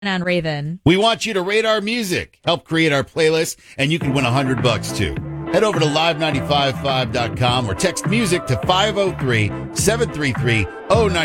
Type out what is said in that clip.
on Raven. We want you to rate our music, help create our playlist, and you can win $100 too. Head over to live955.com or text music to 503-733-09.